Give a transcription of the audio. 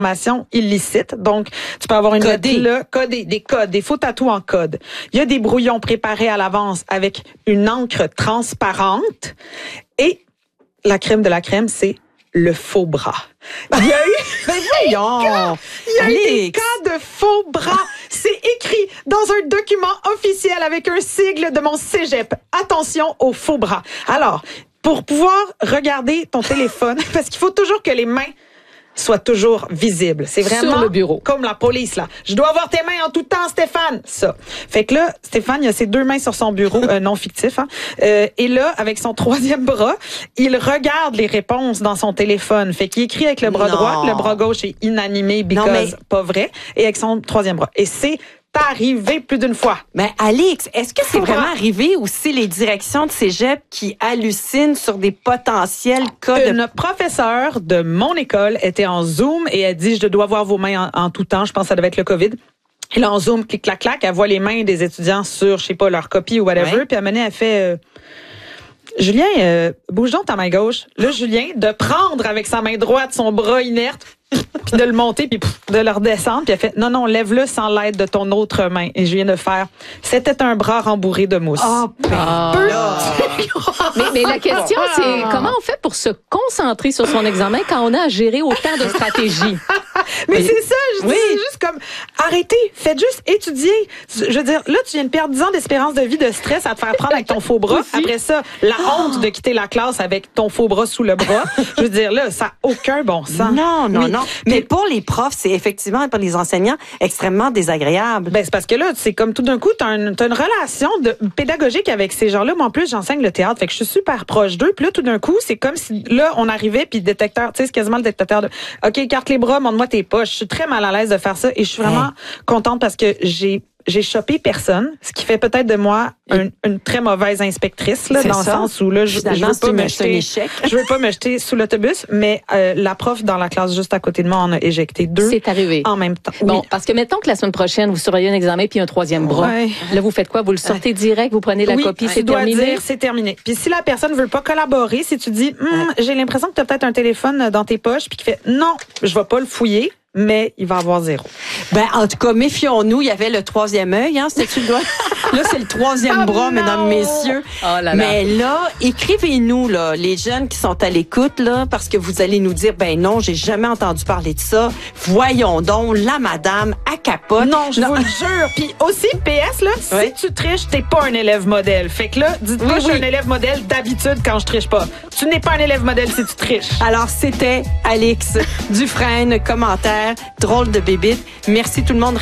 informations illicites. Donc, tu peux avoir une lettre là, codée, des codes, des faux tatous en code. Il y a des brouillons préparés à l'avance avec une encre transparente. Et la crème de la crème, c'est le faux bras. Il y a eu des cas de faux bras. C'est écrit dans un document officiel avec un sigle de mon cégep. Attention aux faux bras. Alors, pour pouvoir regarder ton téléphone, parce qu'il faut toujours que les mains soient toujours visibles. C'est vraiment sur le bureau. Comme la police, là. Je dois avoir tes mains en tout temps, Stéphane. Ça. Fait que là, Stéphane, il a ses 2 mains sur son bureau, non fictif, hein. Et là, avec son 3e bras, il regarde les réponses dans son téléphone. Fait qu'il écrit avec le bras droit, le bras gauche est inanimé, pas vrai, et avec son 3e bras. Et c'est arrivé plus d'une fois. Mais Alix, est-ce que c'est vraiment arrivé aussi les directions de cégep qui hallucinent sur des potentiels cas Une professeure de mon école était en Zoom et elle dit « Je dois voir vos mains en tout temps. » Je pense que ça devait être le COVID. Et là, en Zoom, clic, clac, clac, elle voit les mains des étudiants sur, je sais pas, leur copie ou whatever. Ouais. Puis à un moment donné, elle fait... Julien, bouge donc ta main gauche. Là, Julien, de prendre avec sa main droite son bras inerte, puis de le monter, puis de le redescendre, puis elle fait non, lève-le sans l'aide de ton autre main. Et je viens de faire, c'était un bras rembourré de mousse. Mais la question, c'est comment on fait pour se concentrer sur son examen quand on a à gérer autant de stratégies? Mais c'est ça, je dis juste comme, arrêtez, faites juste étudier. Je veux dire, là, tu viens de perdre 10 ans d'espérance de vie de stress à te faire prendre avec ton faux bras. Après ça, la honte de quitter la classe avec ton faux bras sous le bras. Je veux dire, là, ça n'a aucun bon sens. Non. Mais pour les profs, c'est effectivement, pour les enseignants, extrêmement désagréable. Ben, c'est parce que là, c'est comme tout d'un coup, t'as une relation pédagogique avec ces gens-là. Moi, en plus, j'enseigne le théâtre, fait que je suis super proche d'eux. Puis là, tout d'un coup, c'est comme si, là, on arrivait, puis détecteur, tu sais, c'est quasiment le détecteur de, OK, écarte les bras, montre-moi tes poches. Je suis très mal à l'aise de faire ça et je suis vraiment contente parce que j'ai chopé personne, ce qui fait peut-être de moi une très mauvaise inspectrice, là, dans le sens où là, je veux pas me jeter sous l'autobus, mais la prof dans la classe juste à côté de moi en a éjecté 2. C'est arrivé. En même temps. Bon, parce que mettons que la semaine prochaine, vous surveillez un examen puis un 3e bras. Là, vous faites quoi? Vous le sortez direct, vous prenez la copie, c'est terminé? Dire c'est terminé. Puis si la personne veut pas collaborer, si tu dis, j'ai l'impression que tu as peut-être un téléphone dans tes poches, puis qui fait, non, je vais pas le fouiller, mais il va avoir 0. Ben, en tout cas, méfions-nous. Il y avait le 3e œil, hein. C'était-tu le doigt? Là, c'est le 3e bras, mesdames, messieurs. Oh là là. Mais là, écrivez-nous, là, les jeunes qui sont à l'écoute, là, parce que vous allez nous dire, ben non, j'ai jamais entendu parler de ça. Voyons donc, la madame à capote. Non, je vous le jure. Puis aussi, PS, là, si tu triches, t'es pas un élève modèle. Fait que là, dites pas, je suis un élève modèle d'habitude quand je triche pas. Tu n'es pas un élève modèle si tu triches. Alors, c'était Alix Dufresne, commentaire, drôle de bébite. Merci tout le monde.